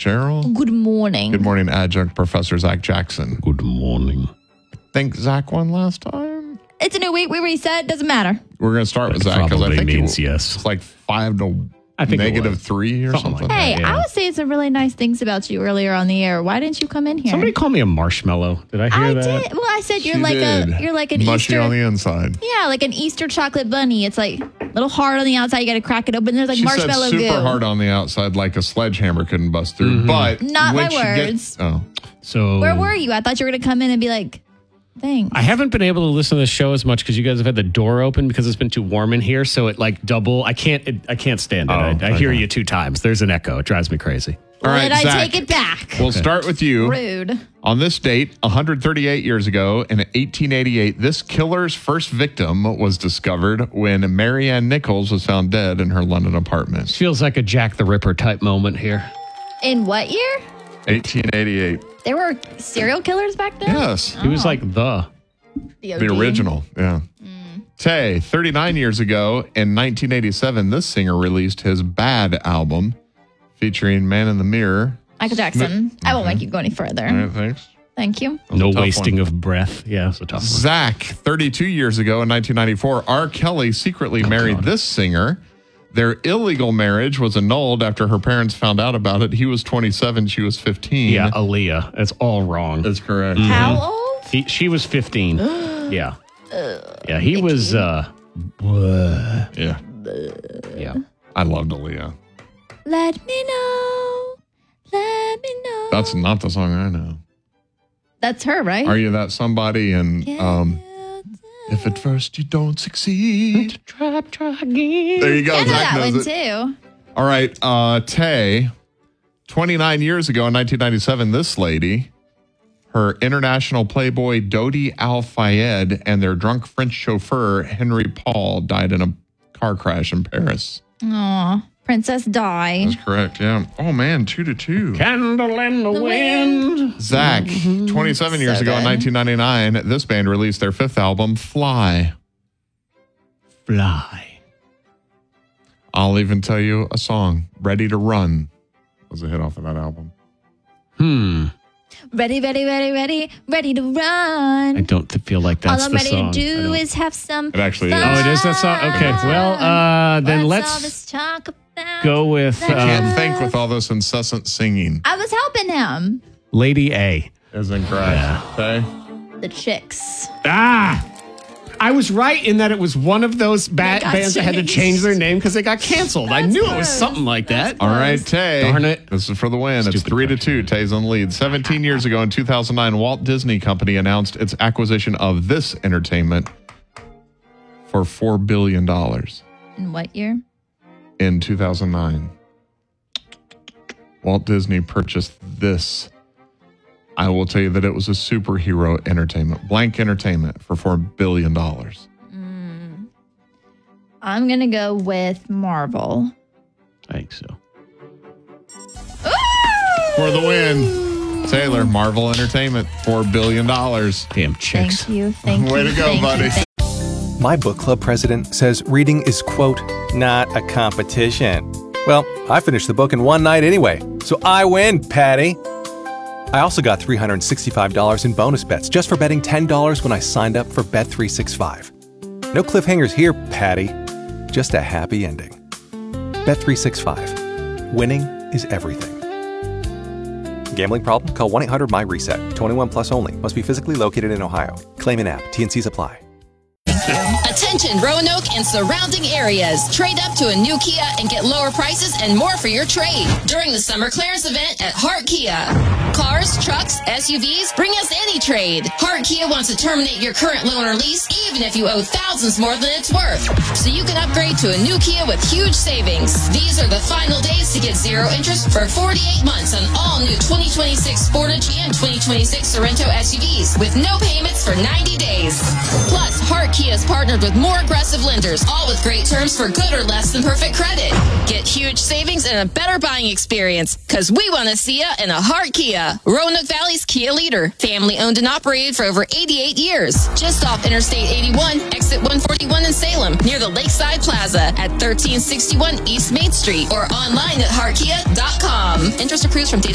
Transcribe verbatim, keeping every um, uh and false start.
Cheryl. Good morning. Good morning, Adjunct Professor Zach Jackson. Good morning. Think Zach won last time? It's a new week. We reset. Doesn't matter. We're going to start with That Zach because I probably think means he, yes. it's like five to I think it negative was. three or Something something. like Hey, that. Yeah. I was saying some really nice things about you earlier on the air. Why didn't you come in here? Somebody called me a marshmallow. Did I hear I that? did. Well, I said you're She like did. a you're like an Mushy Easter. on the inside. Yeah, like an Easter chocolate bunny. It's like a little hard on the outside. You got to crack it open. There's like She marshmallow said super goo. hard on the outside like a sledgehammer couldn't bust through. Mm-hmm. But Not when my she get- words. oh. So Where were you? I thought you were going to come in and be like, thanks. I haven't been able to listen to the show as much because you guys have had the door open because it's been too warm in here. So it like double. I can't. It, I can't stand it. Oh, I, I hear okay. you two times. There's an echo. It drives me crazy. All right, Did I Zach, take it back? We'll start with you. Rude. On this date, one hundred thirty-eight years ago, in eighteen eighty-eight, this killer's first victim was discovered when Marianne Nichols was found dead in her London apartment. Feels like a Jack the Ripper type moment here. In what year? eighteen eighty-eight. There were serial killers back then? Yes. He was like the. The, O The G. original, yeah. Tay, thirty-nine years ago, in nineteen eighty-seven, this singer released his Bad album featuring Man in the Mirror. Michael Jackson. I won't make you go any further. All right, thanks. Thank you. No tough wasting one. of breath. Yeah, it's a tough one. Zach, thirty-two years ago in nineteen ninety-four, R. Kelly secretly married God. this singer. Their illegal marriage was annulled after her parents found out about it. He was twenty-seven, she was fifteen. Yeah, Aaliyah. That's all wrong. That's correct. How old? He, she was fifteen. Yeah. Yeah, he was. uh bleh. Yeah. Yeah. I loved Aaliyah. Let me know. Let me know. That's not the song I know. That's her, right? Are you that somebody? And um, if at first you don't succeed. Try, try again. There you go. I know Zach that knows one it. too. All right. Uh, Tay, twenty-nine years ago in nineteen ninety-seven, this lady, her international playboy Dodi Al-Fayed and their drunk French chauffeur Henry Paul died in a car crash in Paris. Aw, Princess Di. That's correct. Yeah. Oh, man. Two to two. Candle in the, The wind. Zach, twenty-seven years So ago in good. nineteen ninety-nine, this band released their fifth album, Fly. Fly. I'll even tell you a song, Ready to Run, was a hit off of that album. Hmm. Ready, ready, ready, ready, ready to I run. don't th- feel like that's All I'm the ready song. to I do don't- is have some It actually is. fun. Oh, it is that song? Okay. Well, uh, then What's all let's this talk about? go with I can't um, think with all this incessant singing. I was helping him. Lady A. Isn't correct. Okay. The Chicks. Ah! I was right in that it was one of those bad got bands that had to changed. change their name because they got canceled. I That's knew it was close. something like that. All right, Tay. Darn it. This is for the win. it's Stupid three to question. two. Tay's on the lead. seventeen years ago in two thousand nine, Walt Disney Company announced its acquisition of this entertainment for four billion dollars In what year? in two thousand nine. Walt Disney purchased this. I will tell you that it was a superhero entertainment, blank entertainment, for four billion dollars. I'm going to go with Marvel. I think so. For the win, Taylor, Marvel Entertainment, four billion dollars. Damn chicks. Thank you. Thank Way you. to go, thank buddy. You, thank My book club president says reading is, quote, not a competition. Well, I finished the book in one night anyway, so I win, Patty. I also got three hundred sixty-five dollars in bonus bets just for betting ten dollars when I signed up for Bet three sixty-five. No cliffhangers here, Patty. Just a happy ending. Bet three sixty-five. Winning is everything. Gambling problem? Call one eight hundred my reset. twenty-one plus only. Must be physically located in Ohio. Claim in app. T N Cs apply. Attention Roanoke and surrounding areas. Trade up to a new Kia and get lower prices and more for your trade during the summer clearance event at Hart Kia. Cars, trucks, S U Vs, bring us any trade. Hart Kia wants to terminate your current loan or lease even if you owe thousands more than it's worth. So you can upgrade to a new Kia with huge savings. These are the final days to get zero interest for forty-eight months on all new twenty twenty-six Sportage and twenty twenty-six Sorento S U Vs with no payments for ninety days. Plus, Hart Kia is partnered with more aggressive lenders, all with great terms for good or less than perfect credit. Get huge savings and a better buying experience, because we want to see you in a Hart Kia. Roanoke Valley's Kia leader. Family owned and operated for over eighty-eight years. Just off Interstate eighty-one, exit one forty-one in Salem, near the Lakeside Plaza at thirteen sixty-one East Main Street, or online at hart kia dot com. Interest accrues from date